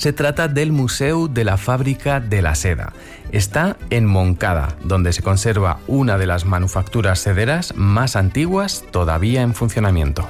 Se trata del Museu de la Fábrica de la Seda. Está en Moncada, donde se conserva una de las manufacturas sederas más antiguas todavía en funcionamiento.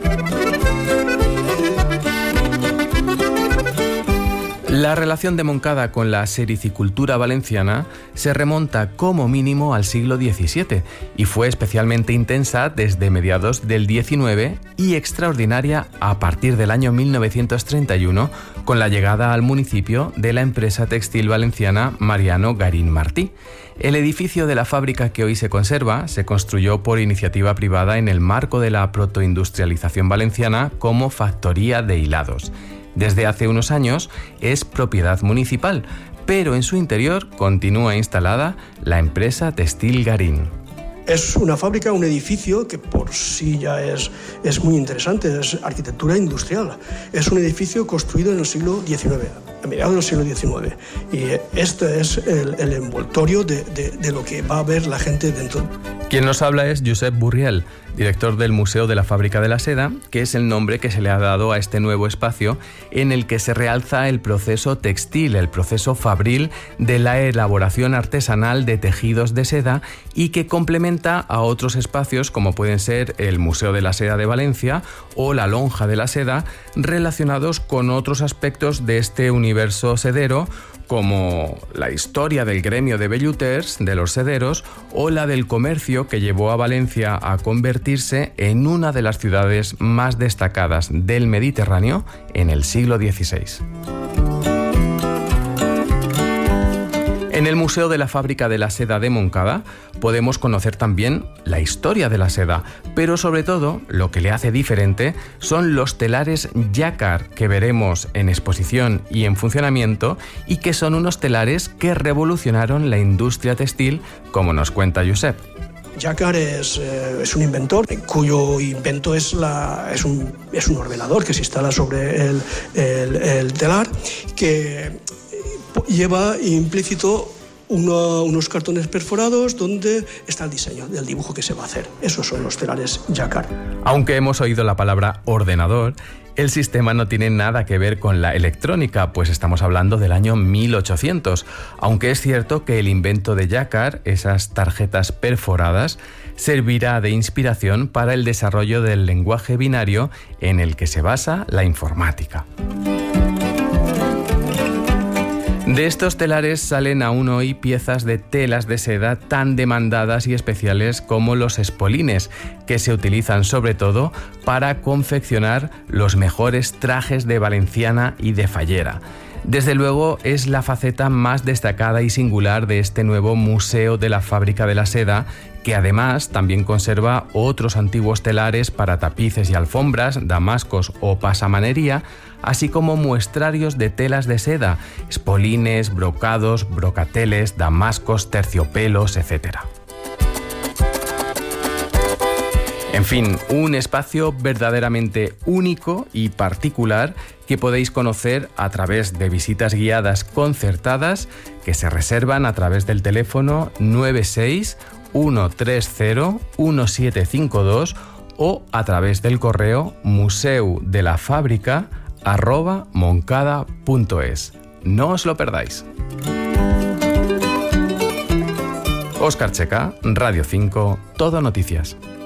La relación de Moncada con la sericicultura valenciana se remonta como mínimo al siglo XVII y fue especialmente intensa desde mediados del XIX y extraordinaria a partir del año 1931 con la llegada al municipio de la empresa textil valenciana Mariano Garín Martí. El edificio de la fábrica que hoy se conserva se construyó por iniciativa privada en el marco de la protoindustrialización valenciana como factoría de hilados. Desde hace unos años es propiedad municipal, pero en su interior continúa instalada la empresa textil Garín. Es una fábrica, un edificio que por sí ya es muy interesante, es arquitectura industrial. Es un edificio construido en el siglo XIX, a mediados del siglo XIX. Y este es el envoltorio de lo que va a ver la gente dentro. Quien nos habla es Josep Burriel, director del Museo de la Fábrica de la Seda, que es el nombre que se le ha dado a este nuevo espacio en el que se realza el proceso textil, el proceso fabril de la elaboración artesanal de tejidos de seda y que complementa a otros espacios como pueden ser el Museo de la Seda de Valencia o la Lonja de la Seda, relacionados con otros aspectos de este universo sedero, como la historia del gremio de velluters, de los sederos, o la del comercio que llevó a Valencia a convertirse en una de las ciudades más destacadas del Mediterráneo en el siglo XVI. En el Museo de la Fábrica de la Seda de Moncada podemos conocer también la historia de la seda, pero sobre todo lo que le hace diferente son los telares Jacquard que veremos en exposición y en funcionamiento y que son unos telares que revolucionaron la industria textil, como nos cuenta Josep. Jacquard es un inventor cuyo invento es un ordenador que se instala sobre el telar, que lleva implícito unos cartones perforados donde está el diseño del dibujo que se va a hacer. Esos son los telares Jacquard. Aunque hemos oído la palabra ordenador, el sistema no tiene nada que ver con la electrónica, pues estamos hablando del año 1800, aunque es cierto que el invento de Jacquard, esas tarjetas perforadas, servirá de inspiración para el desarrollo del lenguaje binario en el que se basa la informática. De estos telares salen aún hoy piezas de telas de seda tan demandadas y especiales como los espolines, que se utilizan sobre todo para confeccionar los mejores trajes de valenciana y de fallera. Desde luego es la faceta más destacada y singular de este nuevo Museo de la Fábrica de la Seda, que además también conserva otros antiguos telares para tapices y alfombras, damascos o pasamanería, así como muestrarios de telas de seda, espolines, brocados, brocateles, damascos, terciopelos, etc. En fin, un espacio verdaderamente único y particular que podéis conocer a través de visitas guiadas concertadas que se reservan a través del teléfono 96 130 1752 o a través del correo museudelafábrica@moncada.es. No os lo perdáis. Óscar Checa, Radio 5, Todo Noticias.